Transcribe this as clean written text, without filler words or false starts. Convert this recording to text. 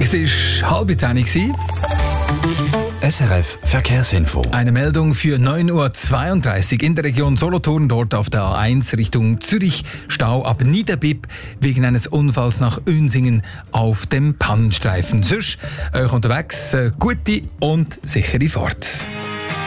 Es war 9:30 Uhr. SRF Verkehrsinfo. Eine Meldung für 9:32 Uhr in der Region Solothurn, dort auf der A1 Richtung Zürich. Stau ab Niederbipp wegen eines Unfalls nach Unsingen auf dem Pannenstreifen. Sonst euch unterwegs gute und sichere Fahrt.